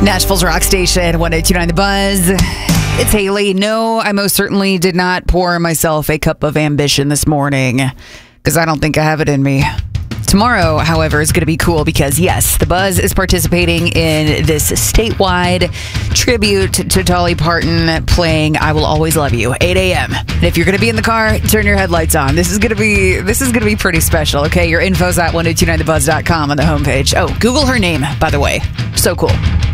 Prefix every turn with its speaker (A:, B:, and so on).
A: Nashville's Rock Station, 102.9 The Buzz. It's Haley. No, I most certainly did not pour myself a cup of ambition this morning because I don't think I have it in me. Tomorrow, however, is going to be cool because, yes, The Buzz is participating in this statewide tribute to Dolly Parton playing I Will Always Love You, 8 a.m. And if you're going to be in the car, turn your headlights on. This is going to be pretty special, okay? Your info's at 1029thebuzz.com on the homepage. Oh, Google her name, by the way. So cool.